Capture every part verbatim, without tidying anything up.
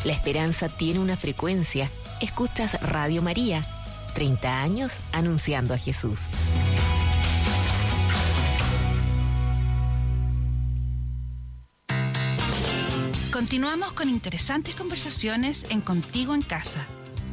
La esperanza tiene una frecuencia. Escuchas Radio María, treinta años anunciando a Jesús. Continuamos con interesantes conversaciones en Contigo en Casa.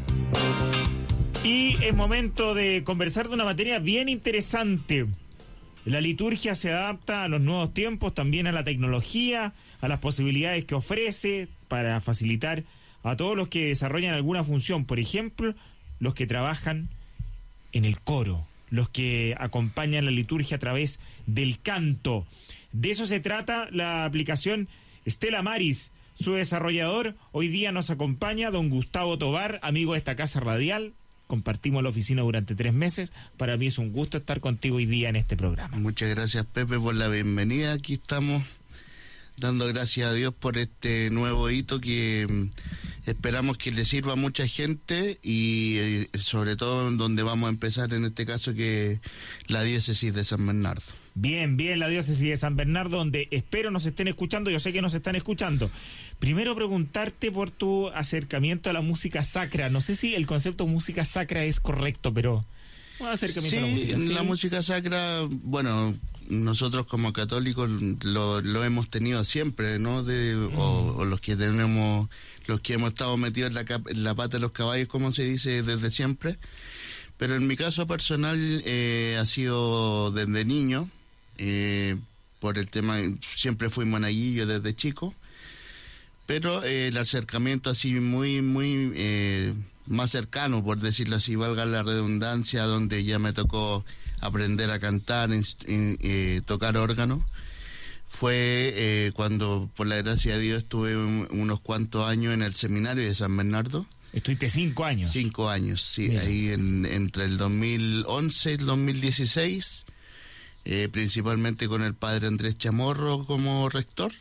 Y es momento de conversar de una materia bien interesante. La liturgia se adapta a los nuevos tiempos, también a la tecnología, a las posibilidades que ofrece para facilitar a todos los que desarrollan alguna función. Por ejemplo, los que trabajan en el coro, los que acompañan la liturgia a través del canto. De eso se trata la aplicación Stella Maris. Su desarrollador hoy día nos acompaña, don Gustavo Tobar, amigo de esta casa radial. Compartimos la oficina durante tres meses. Para mí es un gusto estar contigo hoy día en este programa. Muchas gracias, Pepe, por la bienvenida. Aquí estamos dando gracias a Dios por este nuevo hito que mm, esperamos que le sirva a mucha gente y eh, sobre todo en donde vamos a empezar en este caso, que es la diócesis de San Bernardo. Bien, bien, la diócesis de San Bernardo, donde espero nos estén escuchando. Yo sé que nos están escuchando. Primero preguntarte por tu acercamiento a la música sacra. No sé si el concepto música sacra es correcto, pero un acercamiento sí, a la música. Sí, la música sacra, bueno, nosotros como católicos lo, lo hemos tenido siempre, ¿no? De, mm. o, o los que tenemos, los que hemos estado metidos en la, en la pata de los caballos, como se dice, desde siempre. Pero en mi caso personal eh, ha sido desde niño. Eh, por el tema, siempre fui monaguillo desde chico, pero eh, el acercamiento así muy, muy eh, más cercano, por decirlo así, valga la redundancia, donde ya me tocó aprender a cantar, en, en, eh, tocar órgano, fue eh, cuando, por la gracia de Dios, estuve un, unos cuantos años en el seminario de San Bernardo. Estuviste cinco años. Cinco años, sí, Mira. ahí en, entre el dos mil once y el dos mil dieciséis. Eh, principalmente con el padre Andrés Chamorro como rector.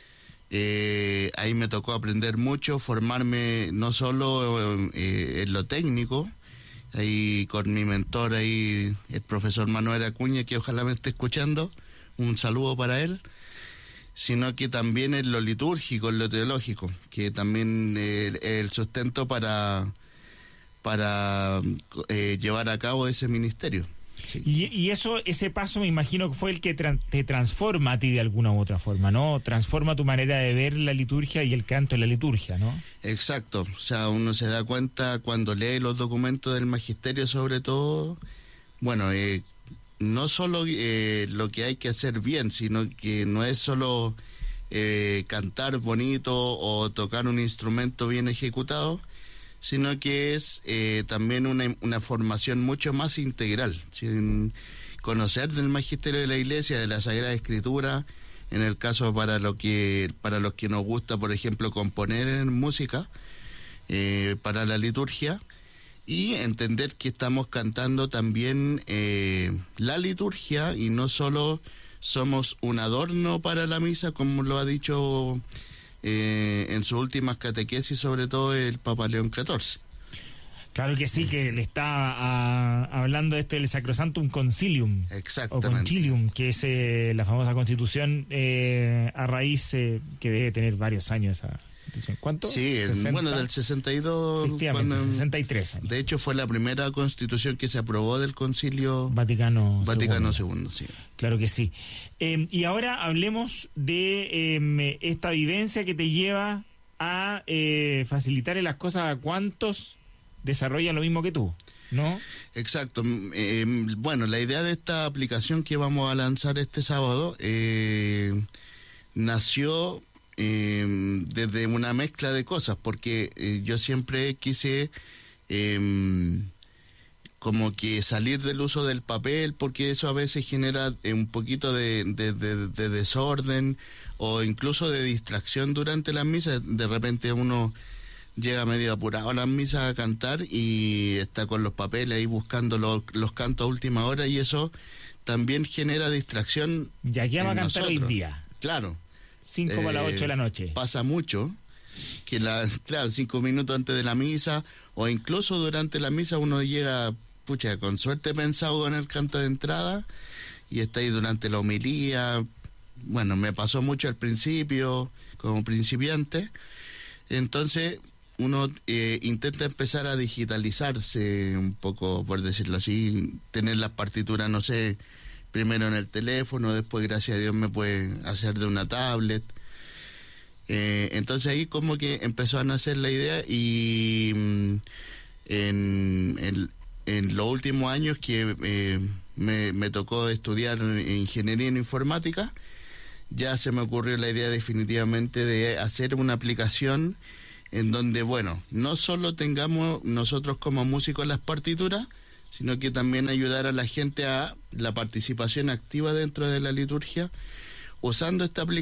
Eh, ahí me tocó aprender mucho, formarme no solo eh, en lo técnico, ahí con mi mentor, ahí el profesor Manuel Acuña, que ojalá me esté escuchando, un saludo para él, sino que también en lo litúrgico, en lo teológico, que también eh, el sustento para, para eh, llevar a cabo ese ministerio. Sí. Y, y eso, ese paso me imagino que fue el que tra- te transforma a ti de alguna u otra forma, ¿no? Transforma tu manera de ver la liturgia y el canto en la liturgia, ¿no? Exacto, o sea, uno se da cuenta cuando lee los documentos del magisterio, sobre todo, bueno, eh, no solo eh, lo que hay que hacer bien, sino que no es solo eh, cantar bonito o tocar un instrumento bien ejecutado, sino que es eh, también una, una formación mucho más integral, sin conocer del magisterio de la Iglesia, de la Sagrada Escritura, en el caso para lo que para los que nos gusta, por ejemplo, componer en música eh, para la liturgia, y entender que estamos cantando también eh, la liturgia y no solo somos un adorno para la misa, como lo ha dicho Eh, en sus últimas catequesis, sobre todo el Papa León catorce. Claro que sí, que le está a, hablando de esto del Sacrosantum Concilium. Exactamente. O Concilium, que es eh, la famosa constitución eh, a raíz eh, que debe tener varios años esa constitución. ¿Cuánto? Sí, sesenta bueno, del sesenta y dos. Efectivamente, cuando, sesenta y tres años. De hecho, fue la primera constitución que se aprobó del Concilio Vaticano Vaticano segundo, sí. Claro que sí. Eh, y ahora hablemos de eh, esta vivencia que te lleva a eh, facilitarle las cosas a cuantos desarrollan lo mismo que tú, ¿no? Exacto. Eh, bueno, la idea de esta aplicación que vamos a lanzar este sábado eh, nació eh, desde una mezcla de cosas, porque eh, yo siempre quise eh, como que salir del uso del papel, porque eso a veces genera eh, un poquito de, de, de, de desorden o incluso de distracción durante las misas. De repente uno llega medio apurado a las misas a cantar y está con los papeles ahí buscando los, los cantos a última hora, y eso también genera distracción. Ya que va a cantar nosotros. Hoy día. Claro. Cinco eh, para las ocho de la noche. Pasa mucho que, la, claro, cinco minutos antes de la misa o incluso durante la misa uno llega, pucha, con suerte pensado en el canto de entrada y está ahí durante la homilía. Bueno, me pasó mucho al principio, como principiante. Entonces uno eh, intenta empezar a digitalizarse un poco, por decirlo así, tener las partituras, no sé, primero en el teléfono, después gracias a Dios me puede hacer de una tablet. Eh, entonces ahí como que empezó a nacer la idea y mm, en, en, en los últimos años que eh, me, me tocó estudiar ingeniería en informática, ya se me ocurrió la idea definitivamente de hacer una aplicación en donde, bueno, no solo tengamos nosotros como músicos las partituras, sino que también ayudar a la gente a la participación activa dentro de la liturgia, usando esta aplicación